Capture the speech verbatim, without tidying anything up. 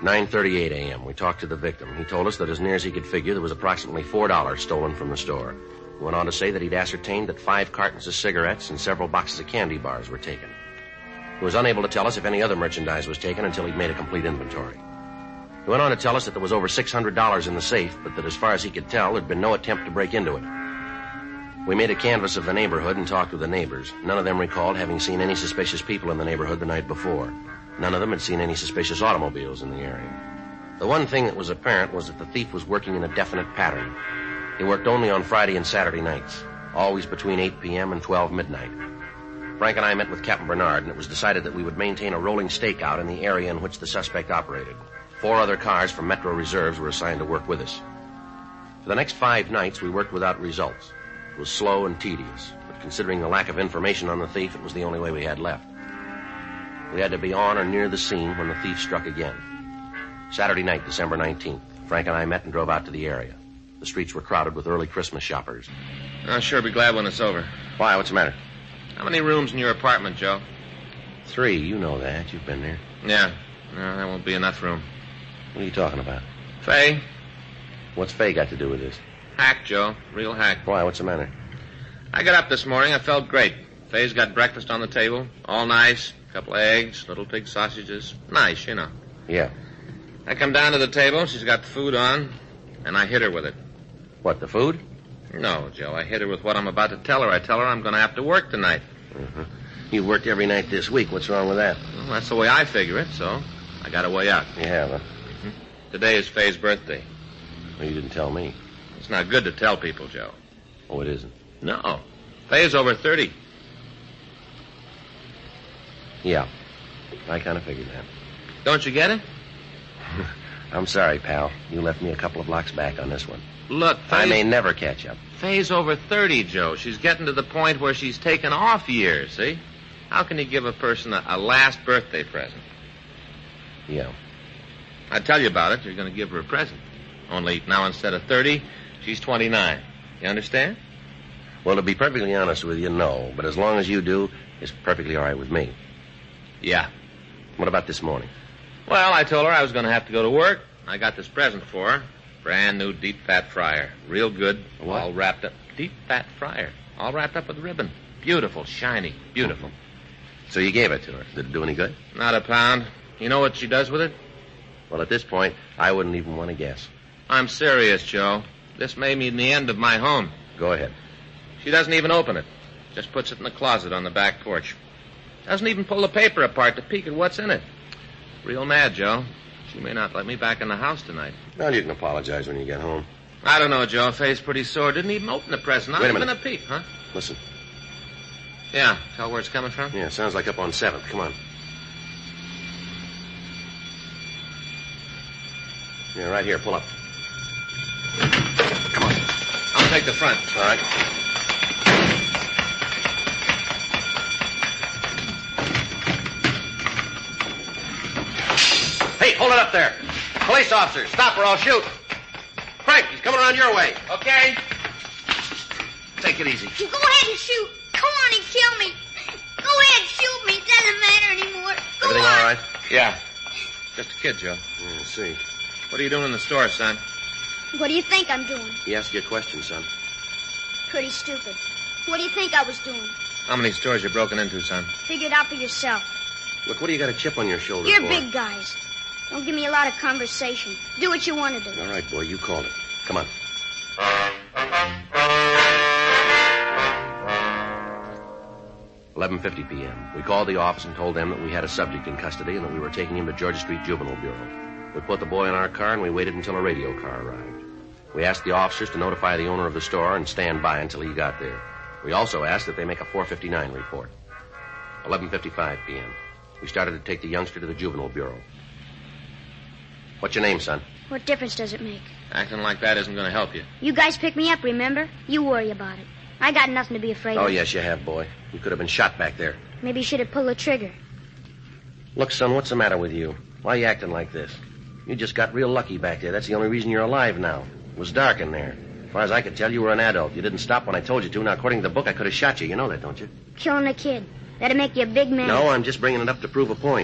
nine thirty-eight a.m. We talked to the victim. He told us that as near as he could figure, there was approximately four dollars stolen from the store. He went on to say that he'd ascertained that five cartons of cigarettes and several boxes of candy bars were taken. He was unable to tell us if any other merchandise was taken until he'd made a complete inventory. He went on to tell us that there was over six hundred dollars in the safe, but that as far as he could tell, there'd been no attempt to break into it. We made a canvass of the neighborhood and talked with the neighbors. None of them recalled having seen any suspicious people in the neighborhood the night before. None of them had seen any suspicious automobiles in the area. The one thing that was apparent was that the thief was working in a definite pattern. He worked only on Friday and Saturday nights, always between eight p.m. and twelve midnight. Frank and I met with Captain Bernard, and it was decided that we would maintain a rolling stakeout in the area in which the suspect operated. Four other cars from Metro Reserves were assigned to work with us. For the next five nights, we worked without results. It was slow and tedious, but considering the lack of information on the thief, it was the only way we had left. We had to be on or near the scene when the thief struck again. Saturday night, December nineteenth, Frank and I met and drove out to the area. The streets were crowded with early Christmas shoppers. I'll sure be glad when it's over. Why? What's the matter? How many rooms in your apartment, Joe? Three. You know that. You've been there. Yeah. No, that won't be enough room. What are you talking about? Fay? What's Fay got to do with this? Hack, Joe. Real hack. Why? What's the matter? I got up this morning. I felt great. Fay's got breakfast on the table. All nice. A couple of eggs, little pig sausages. Nice, you know. Yeah. I come down to the table. She's got the food on, and I hit her with it. What, the food? No, Joe. I hit her with what I'm about to tell her. I tell her I'm going to have to work tonight. Mm-hmm. You've worked every night this week. What's wrong with that? Well, that's the way I figure it, so I got a way out. You have, huh? Mm-hmm. Today is Fay's birthday. Well, you didn't tell me. It's not good to tell people, Joe. Oh, it isn't? No. Fay's over thirty. Yeah. I kind of figured that. Don't you get it? I'm sorry, pal. You left me a couple of blocks back on this one. Look, Fay... I may never catch up. Fay's over thirty, Joe. She's getting to the point where she's taken off years, see? How can you give a person a, a last birthday present? Yeah. I tell you about it. You're going to give her a present. Only now instead of thirty, she's twenty-nine. You understand? Well, to be perfectly honest with you, no. But as long as you do, it's perfectly all right with me. Yeah. What about this morning? Well, I told her I was going to have to go to work. I got this present for her. Brand new deep fat fryer. Real good. What? All wrapped up. Deep fat fryer. All wrapped up with ribbon. Beautiful, shiny, beautiful. So you gave it to her. Did it do any good? Not a pound. You know what she does with it? Well, at this point, I wouldn't even want to guess. I'm serious, Joe. This may mean the end of my home. Go ahead. She doesn't even open it. Just puts it in the closet on the back porch. Doesn't even pull the paper apart to peek at what's in it. Real mad, Joe. She may not let me back in the house tonight. Well, you can apologize when you get home. I don't know, Joe. Face pretty sore. Didn't even open the present. Not Wait a even minute. a peek, huh? Listen. Yeah. Tell where it's coming from? Yeah, sounds like up on seventh. Come on. Yeah, right here. Pull up. Come on. I'll take the front. All right. Hey, hold it up there. Police officers, stop or I'll shoot. Frank, he's coming around your way. Okay. Take it easy. You go ahead and shoot. Come on and kill me. Go ahead, shoot me. It doesn't matter anymore. Go Everything on. all right? Yeah. Just a kid, Joe. Yeah, see. What are you doing in the store, son? What do you think I'm doing? He asked you a question, son. Pretty stupid. What do you think I was doing? How many stores you broken into, son? Figure it out for yourself. Look, what do you got a chip on your shoulder You're for? big guys. Don't give me a lot of conversation. Do what you want to do. All right, boy, you called it. Come on. eleven fifty p.m. We called the office and told them that we had a subject in custody and that we were taking him to Georgia Street Juvenile Bureau. We put the boy in our car and we waited until a radio car arrived. We asked the officers to notify the owner of the store and stand by until he got there. We also asked that they make a four fifty-nine report. eleven fifty-five p.m. We started to take the youngster to the Juvenile Bureau. What's your name, son? What difference does it make? Acting like that isn't going to help you. You guys pick me up, remember? You worry about it. I got nothing to be afraid Oh, of. yes, you have, boy. You could have been shot back there. Maybe you should have pulled the trigger. Look, son, what's the matter with you? Why are you acting like this? You just got real lucky back there. That's the only reason you're alive now. It was dark in there. As far as I could tell, you were an adult. You didn't stop when I told you to. Now, according to the book, I could have shot you. You know that, don't you? Killing a kid. That'd make you a big man. No, I'm just bringing it up to prove a point.